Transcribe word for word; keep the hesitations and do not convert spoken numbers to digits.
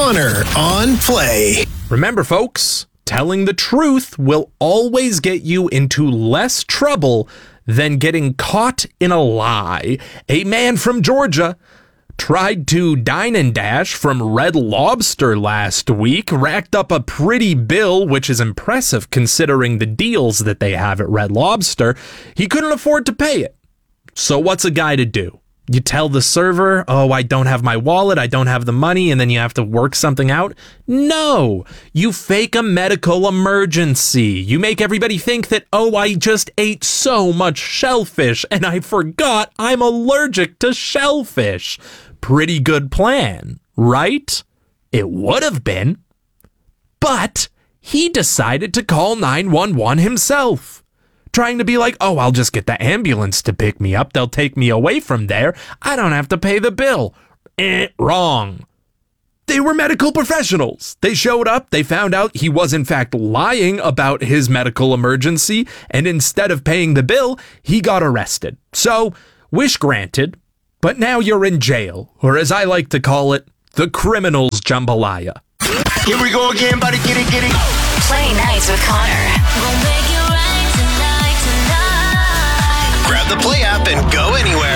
Connor on Play. Remember, folks, telling the truth will always get you into less trouble than getting caught in a lie. A man from Georgia tried to dine and dash from Red Lobster last week, racked up a pretty bill, which is impressive considering the deals that they have at Red Lobster. He couldn't afford to pay it. So what's a guy to do? You tell the server, oh, I don't have my wallet, I don't have the money, and then you have to work something out? No, you fake a medical emergency. You make everybody think that, oh, I just ate so much shellfish and I forgot I'm allergic to shellfish. Pretty good plan, right? It would have been. But he decided to call nine one one himself. Trying to be like, oh, I'll just get the ambulance to pick me up. They'll take me away from there. I don't have to pay the bill. Eh, wrong. They were medical professionals. They showed up. They found out he was, in fact, lying about his medical emergency. And instead of paying the bill, he got arrested. So, wish granted. But now you're in jail. Or as I like to call it, the criminal's jambalaya. Here we go again, buddy. Get it, get it. Play nice with Connor. Grab the Play app and go anywhere.